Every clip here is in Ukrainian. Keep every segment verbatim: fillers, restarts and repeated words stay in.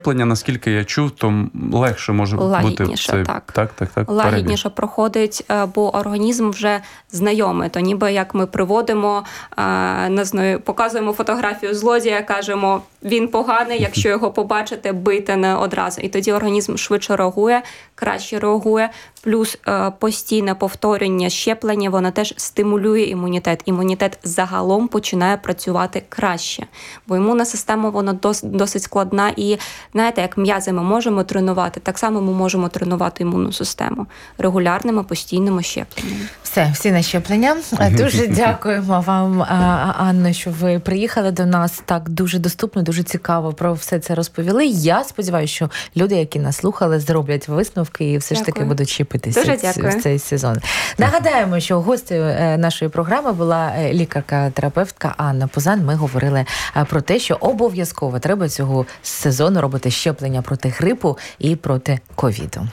Наскільки я чув, то легше може лагідніше, бути цей... так. Так, так, так, лагідніше перебіг. Проходить, бо організм вже знайомий. То ніби як ми приводимо, не знаю, показуємо фотографію злодія, кажемо, він поганий, якщо його побачите, бийте не одразу. І тоді організм швидше реагує, краще реагує. Плюс постійне повторення щеплення, воно теж стимулює імунітет. Імунітет загалом починає працювати краще. Бо імунна система, вона досить складна. І, знаєте, як м'язи ми можемо тренувати, так само ми можемо тренувати імунну систему регулярними, постійними щепленнями. Все, всі на щеплення. Дуже дякуємо вам, Анно, що ви приїхали до нас. Так дуже доступно, дуже цікаво про все це розповіли. Я сподіваюся, що люди, які нас слухали, зроблять висновки і все ж таки будуть щепитися в цей сезон. Нагадаємо, що гостею нашої програми була лікарка-терапевтка Анна Пузан. Ми говорили про те, що обов'язково треба цього сезону робити щеплення проти грипу і проти ковіду.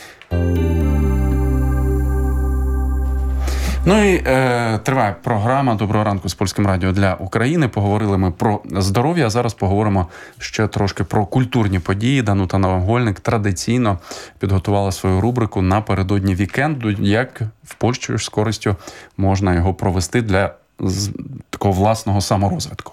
Ну і е, триває програма «Доброго ранку» з Польським радіо для України. Поговорили ми про здоров'я, а зараз поговоримо ще трошки про культурні події. Данута Навгольник традиційно підготувала свою рубрику напередодні вікенду, як в Польщі з користю можна його провести для з, такого власного саморозвитку.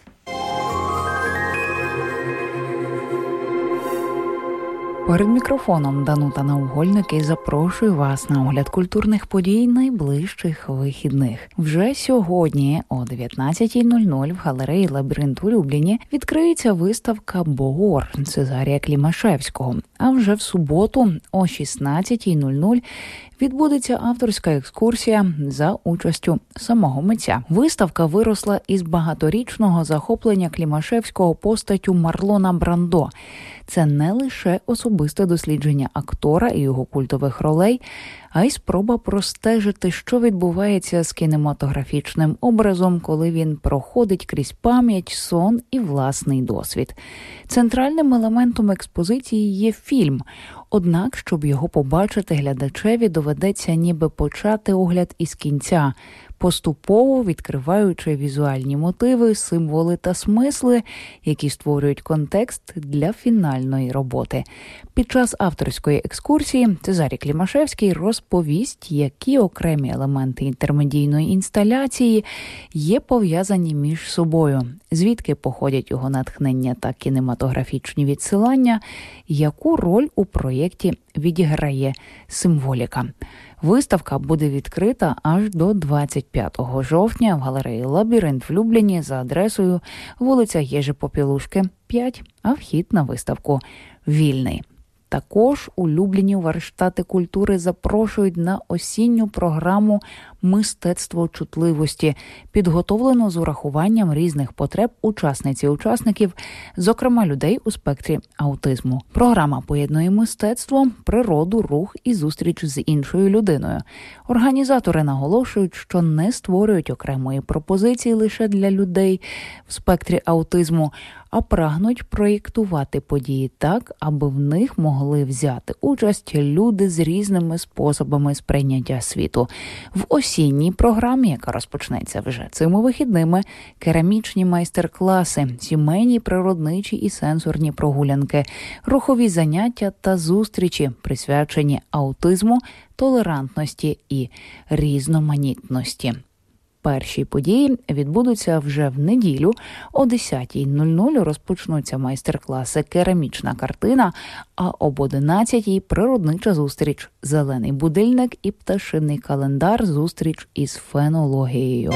Перед мікрофоном Данута Навгольник і запрошую вас на огляд культурних подій найближчих вихідних. Вже сьогодні о дев'ятнадцятій нуль нуль в галереї «Лабіринт» у Любліні відкриється виставка «Богор» Цезарія Клімашевського. А вже в суботу о шістнадцятій нуль нуль відбудеться авторська екскурсія за участю самого митця. Виставка виросла із багаторічного захоплення Клімашевського постаттю Марлона Брандо. Це не лише особисте дослідження актора і його культових ролей, а й спроба простежити, що відбувається з кінематографічним образом, коли він проходить крізь пам'ять, сон і власний досвід. Центральним елементом експозиції є фільм. Однак, щоб його побачити глядачеві, доведеться ніби почати огляд із кінця, поступово відкриваючи візуальні мотиви, символи та смисли, які створюють контекст для фінальної роботи. Під час авторської екскурсії Цезарій Клімашевський розповість, які окремі елементи інтермедійної інсталяції є пов'язані між собою, звідки походять його натхнення та кінематографічні відсилання, яку роль у проєкті відіграє символіка. Виставка буде відкрита аж до двадцять п'ятого жовтня в галереї «Лабіринт» в Любліні за адресою вулиця Єжи Попілушки, п'ять, а вхід на виставку вільний. Також у Любліні Варштати культури запрошують на осінню програму «Мистецтво чутливості», підготовлену з урахуванням різних потреб учасниць і учасників, зокрема людей у спектрі аутизму. Програма поєднує мистецтво, природу, рух і зустріч з іншою людиною. Організатори наголошують, що не створюють окремої пропозиції лише для людей в спектрі аутизму, а прагнуть проєктувати події так, аби в них могли взяти участь люди з різними способами сприйняття світу. В осінній програмі, яка розпочнеться вже цими вихідними, керамічні майстер-класи, сімейні, природничі і сенсорні прогулянки, рухові заняття та зустрічі, присвячені аутизму, толерантності і різноманітності. Перші події відбудуться вже в неділю. О десятій нуль нуль розпочнуться майстер-класи «Керамічна картина», а об одинадцятій – природнича зустріч, зелений будильник і пташиний календар – зустріч із фенологією.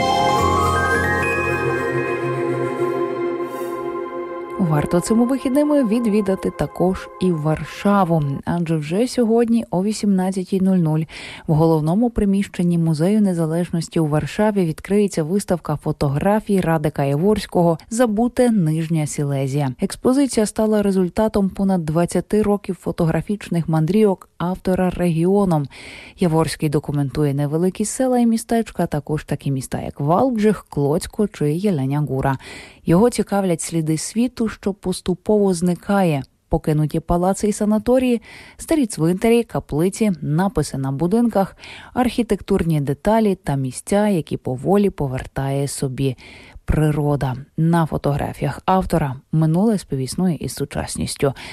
Варто цими вихідними відвідати також і Варшаву, адже вже сьогодні о вісімнадцятій нуль нуль в головному приміщенні Музею Незалежності у Варшаві відкриється виставка фотографій Радека Яворського «Забуте Нижня Сілезія». Експозиція стала результатом понад двадцяти років фотографічних мандрівок автора регіоном. Яворський документує невеликі села і містечка, а також такі міста, як Валбжих, Клоцько чи Єленя Гура. Його цікавлять сліди світу, що поступово зникає. Покинуті палаци і санаторії, старі цвинтарі, каплиці, написи на будинках, архітектурні деталі та місця, які поволі повертає собі природа. На фотографіях автора минуле співіснує із сучасністю.